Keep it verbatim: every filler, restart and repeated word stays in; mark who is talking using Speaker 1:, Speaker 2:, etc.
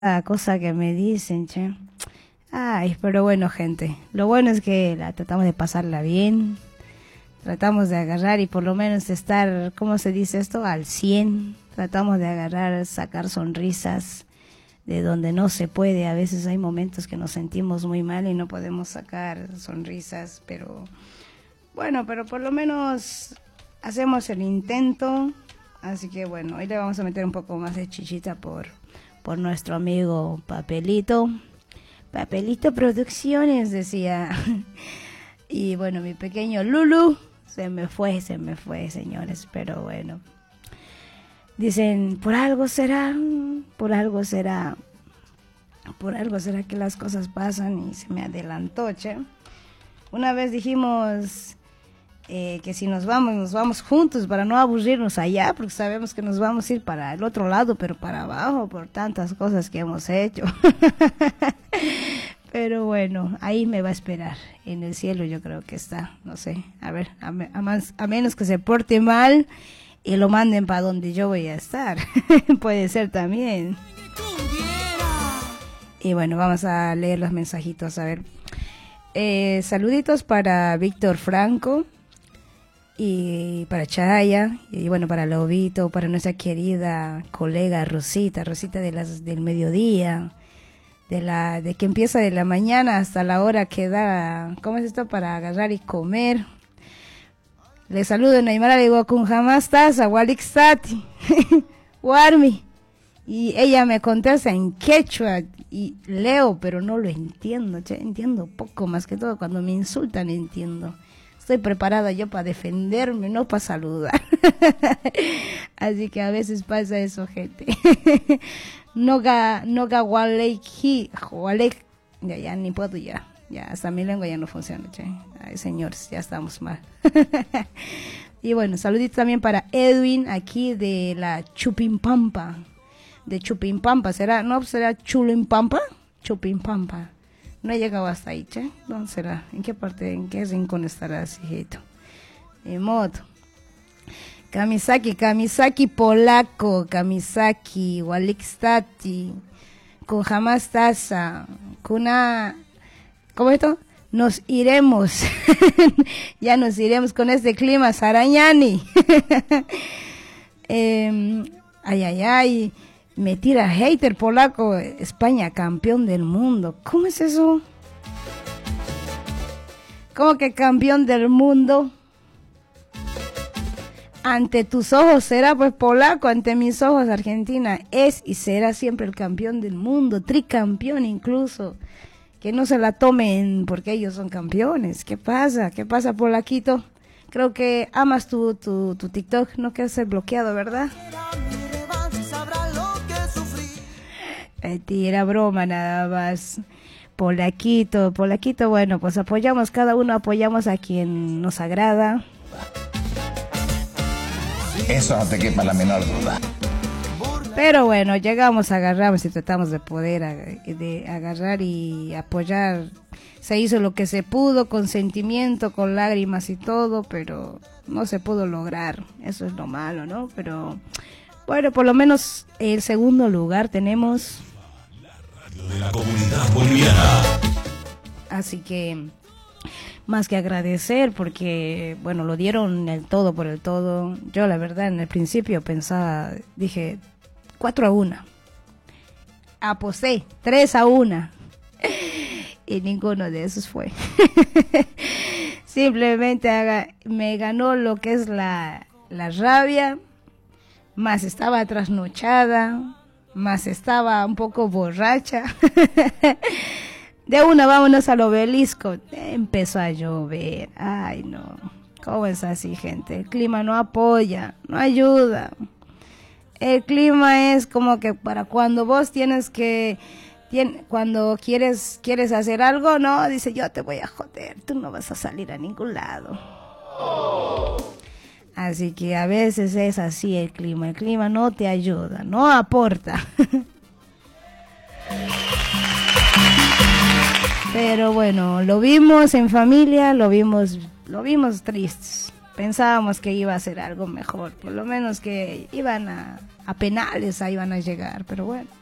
Speaker 1: cada cosa que me dicen, che. Ay, pero bueno, gente, lo bueno es que la tratamos de pasarla bien, tratamos de agarrar y por lo menos estar, ¿cómo se dice esto? Al cien, tratamos de agarrar, sacar sonrisas de donde no se puede. A veces hay momentos que nos sentimos muy mal y no podemos sacar sonrisas, pero bueno, pero por lo menos hacemos el intento. Así que bueno, hoy le vamos a meter un poco más de chichita por, por nuestro amigo Papelito. Papelito Producciones, decía. Y bueno, mi pequeño Lulu se me fue, se me fue, señores, pero bueno. Dicen, por algo será, por algo será, por algo será que las cosas pasan y se me adelantó, che. Una vez dijimos eh, que si nos vamos, nos vamos juntos para no aburrirnos allá, porque sabemos que nos vamos a ir para el otro lado, pero para abajo, por tantas cosas que hemos hecho. Pero bueno, ahí me va a esperar, en el cielo yo creo que está, no sé, a ver, a, me, a, más, a menos que se porte mal y lo manden para donde yo voy a estar, puede ser también. Y bueno, vamos a leer los mensajitos, a ver. Eh, saluditos para Víctor Franco y para Chaya, y bueno, para Lobito, para nuestra querida colega Rosita, Rosita de las del mediodía. De la de que empieza de la mañana hasta la hora que da, ¿cómo es esto? Para agarrar y comer. Le saludo en Aymara, le digo, con jamás taza, Walixtati, Warmi. Y ella me contesta en quechua y leo, pero no lo entiendo, che, entiendo poco, más que todo cuando me insultan entiendo. Estoy preparada yo para defenderme, no para saludar. Así que a veces pasa eso, gente. Noga, noga waleki, walek, ya, ya ni puedo ya, ya hasta mi lengua ya no funciona, che. Ay, señores, ya estamos mal. Y bueno, saluditos también para Edwin, aquí de la Chupimpampa, de Chupimpampa, ¿será? ¿No será Chulimpampa? Chupimpampa. No he llegado hasta ahí, che. ¿Dónde será? ¿En qué parte, en qué rincón estará ese hijito? En modo. Kamisaki, Kamisaki polaco, Kamisaki, Walixtati, con jamás taza, con una, ¿cómo es esto? Nos iremos, ya nos iremos con este clima, Sarañani. eh, ay, ay, ay, me tira hater polaco, España campeón del mundo. ¿Cómo es eso? ¿Cómo que campeón del mundo? Ante tus ojos será pues polaco, ante mis ojos Argentina es y será siempre el campeón del mundo, tricampeón incluso. Que no se la tomen porque ellos son campeones. ¿Qué pasa? ¿Qué pasa, polaquito? Creo que amas tu, tu, tu TikTok, no quieres ser bloqueado, ¿verdad? Tira broma nada más. Polaquito, polaquito, bueno, pues apoyamos, cada uno apoyamos a quien nos agrada.
Speaker 2: Eso no te quepa la menor duda.
Speaker 1: Pero bueno, llegamos, agarramos y tratamos de poder ag- de agarrar y apoyar. Se hizo lo que se pudo, con sentimiento, con lágrimas y todo, pero no se pudo lograr. Eso es lo malo, ¿no? Pero bueno, por lo menos el segundo lugar tenemos.
Speaker 3: La radio de la comunidad boliviana.
Speaker 1: Así que más que agradecer porque, bueno, lo dieron el todo por el todo. Yo la verdad en el principio pensaba, dije, cuatro a una. Aposté, tres a una. Y ninguno de esos fue. Simplemente haga, me ganó lo que es la, la rabia, más estaba trasnochada, más estaba un poco borracha. De una, vámonos al obelisco. Empezó a llover. Ay, no. ¿Cómo es así, gente? El clima no apoya, no ayuda. El clima es como que para cuando vos tienes que, tien, cuando quieres, quieres hacer algo, no, dice yo te voy a joder, tú no vas a salir a ningún lado. Así que a veces es así el clima. El clima no te ayuda, no aporta. Pero bueno, lo vimos en familia, lo vimos, lo vimos tristes. Pensábamos que iba a ser algo mejor, por lo menos que iban a, a penales, ahí iban a llegar, pero bueno.